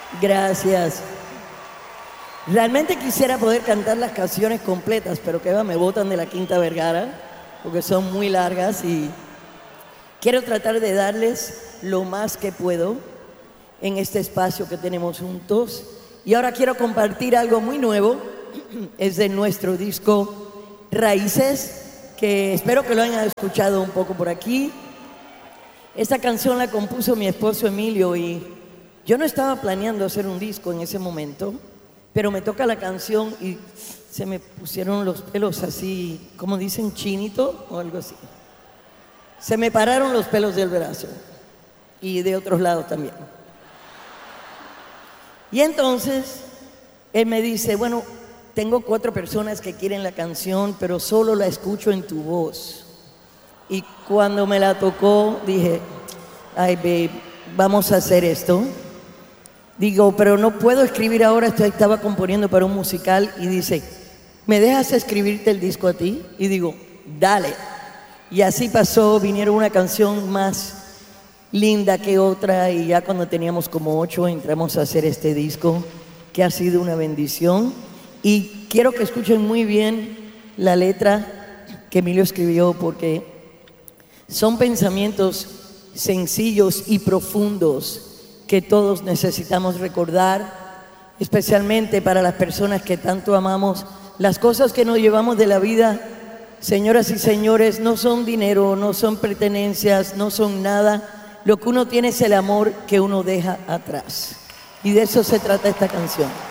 Gracias. Realmente quisiera poder cantar las canciones completas, pero que va, me botan de la Quinta Vergara, porque son muy largas y quiero tratar de darles lo más que puedo en este espacio que tenemos juntos. Y ahora quiero compartir algo muy nuevo, es de nuestro disco Raíces, que espero que lo hayan escuchado un poco por aquí. Esta canción la compuso mi esposo Emilio y yo no estaba planeando hacer un disco en ese momento, pero me toca la canción y se me pusieron los pelos así, como dicen, chinito o algo así. Se me pararon los pelos del brazo y de otros lados también. Y entonces él me dice, bueno, tengo 4 personas que quieren la canción, pero solo la escucho en tu voz. Y cuando me la tocó, dije, ay, babe, vamos a hacer esto. Digo, pero no puedo escribir ahora, estaba componiendo para un musical. Y dice, ¿me dejas escribirte el disco a ti? Y digo, dale. Y así pasó, vinieron una canción más linda que otra. Y ya cuando teníamos como 8, entramos a hacer este disco, que ha sido una bendición. Y quiero que escuchen muy bien la letra que Emilio escribió, porque son pensamientos sencillos y profundos que todos necesitamos recordar, especialmente para las personas que tanto amamos. Las cosas que nos llevamos de la vida, señoras y señores, no son dinero, no son pertenencias, no son nada. Lo que uno tiene es el amor que uno deja atrás. Y de eso se trata esta canción.